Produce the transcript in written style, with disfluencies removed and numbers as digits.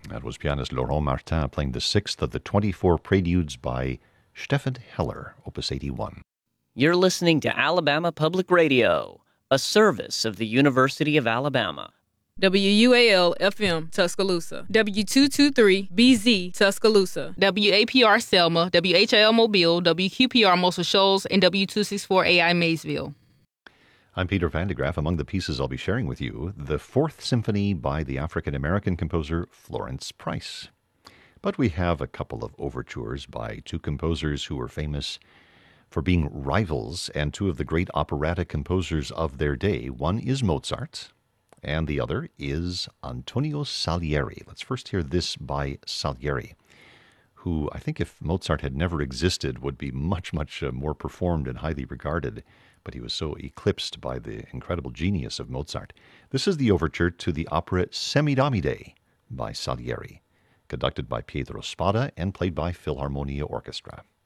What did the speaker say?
That was pianist Laurent Martin playing the sixth of the 24 preludes by Stefan Heller, Opus 81. You're listening to Alabama Public Radio, a service of the University of Alabama. WUAL-FM, Tuscaloosa. W223-BZ, Tuscaloosa. WAPR Selma, WHIL Mobile, WQPR Muscle Shoals, and W264AI Maysville. I'm Peter Van de Graaff. Among the pieces I'll be sharing with you, the Fourth Symphony by the African-American composer Florence Price. But we have a couple of overtures by two composers who were famous for being rivals and two of the great operatic composers of their day. One is Mozart, and the other is Antonio Salieri. Let's first hear this by Salieri, who I think if Mozart had never existed would be much, much more performed and highly regarded. But he was so eclipsed by the incredible genius of Mozart. This is the overture to the opera Semidamide by Salieri, conducted by Pietro Spada and played by Philharmonia Orchestra.